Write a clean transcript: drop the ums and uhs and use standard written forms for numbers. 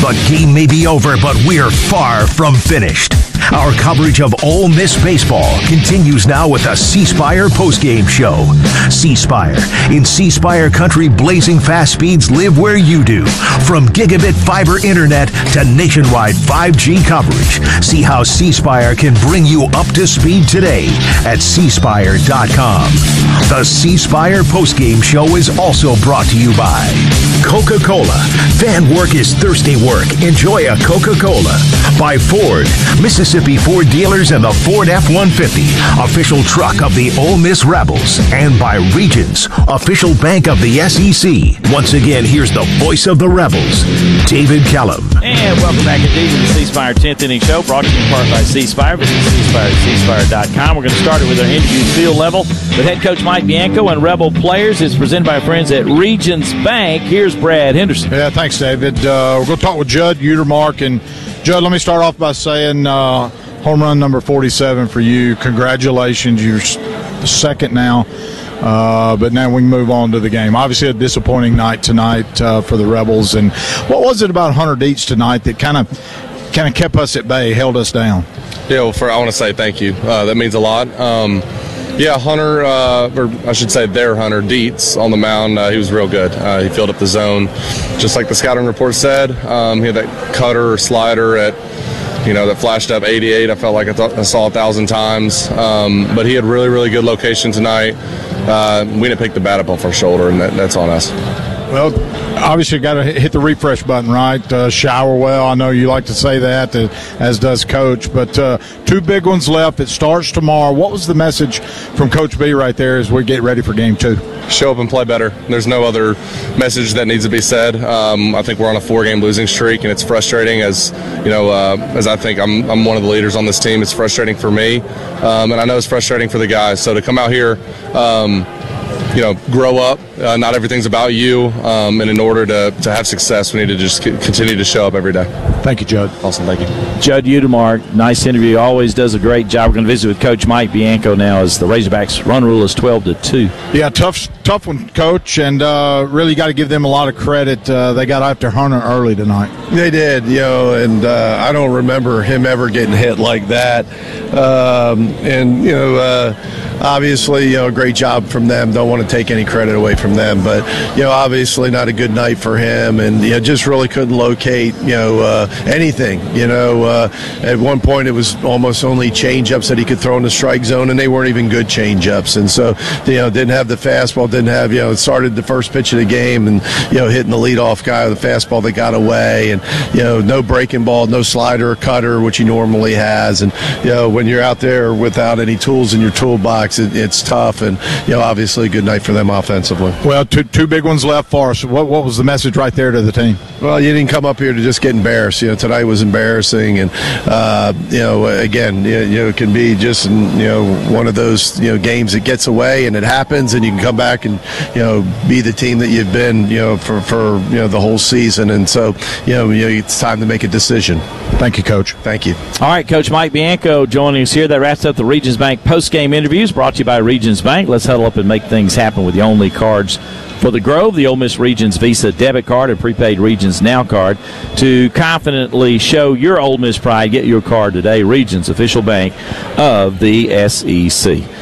The game may be over, but we're far from finished. Our coverage of Ole Miss baseball continues now with the C Spire postgame show. C Spire. In C Spire country, blazing fast speeds live where you do. From gigabit fiber internet to nationwide 5G coverage. See how C Spire can bring you up to speed today at cspire.com. The C Spire postgame show is also brought to you by Coca-Cola. Van work is thirsty work. Enjoy a Coca-Cola. By Ford. Mississippi Ford dealers and the Ford F-150, official truck of the Ole Miss Rebels. And by Regions, official bank of the SEC. Once again, here's the voice of the Rebels, David Kellum. And welcome back indeed to the C Spire 10th inning show, brought to you in part by C Spire. Visit cspire.com. We're going to start it with our interview field level with head coach Mike Bianco and Rebel players. It's presented by our friends at Regions Bank. Here's Brad Henderson. Yeah, thanks, David. We're going to talk with Judd Utermark. And, Judd, let me start off by saying home run number 47 for you. Congratulations. You're second now. But now we can move on to the game. Obviously, a disappointing night tonight for the Rebels. And what was it about Hunter Dietz tonight that kind of kept us at bay, held us down? Yeah, well, I want to say thank you. That means a lot. Hunter, or I should say their Hunter Dietz on the mound, he was real good. He filled up the zone, just like the scouting report said. He had that cutter or slider that flashed up 88. I felt like I saw 1,000 times. But he had really, really good location tonight. We didn't pick the bat up off our shoulder, and that's on us. Well, obviously, got to hit the refresh button, right? Shower well. I know you like to say that, as does Coach. But two big ones left. It starts tomorrow. What was the message from Coach B right there as we get ready for Game 2? Show up and play better. There's no other message that needs to be said. I think we're on a 4-game losing streak, and it's frustrating as I think I'm one of the leaders on this team. It's frustrating for me, and I know it's frustrating for the guys. So to come out here, grow up. Not everything's about you, and in order to have success, we need to just continue to show up every day. Thank you, Judd. Awesome, thank you. Judd Utermark, nice interview. Always does a great job. We're going to visit with Coach Mike Bianco now as the Razorbacks run rule is 12-2. Yeah, tough one, Coach, and really got to give them a lot of credit. They got after Hunter early tonight. They did, and I don't remember him ever getting hit like that. Obviously, a great job from them. Don't want to take any credit away from them, but obviously not a good night for him, and just really couldn't locate anything. At one point it was almost only change-ups that he could throw in the strike zone, and they weren't even good change-ups, and so didn't have the fastball, didn't have it started the first pitch of the game, and hitting the leadoff guy with a fastball that got away, and no breaking ball, no slider or cutter, which he normally has, and when you're out there without any tools in your toolbox, it's tough, and obviously a good night for them offensively. Well, two big ones left for us. What was the message right there to the team? Well, you didn't come up here to just get embarrassed. Tonight was embarrassing, and again, it can be just one of those games that gets away, and it happens, and you can come back and be the team that you've been for the whole season, and so it's time to make a decision. Thank you, Coach. Thank you. All right, Coach Mike Bianco joining us here. That wraps up the Regions Bank post-game interviews brought to you by Regions Bank. Let's huddle up and make things happen with the only cards for the Grove, the Ole Miss Regions Visa debit card and prepaid Regions Now card. To confidently show your Ole Miss pride, get your card today. Regions, official bank of the SEC.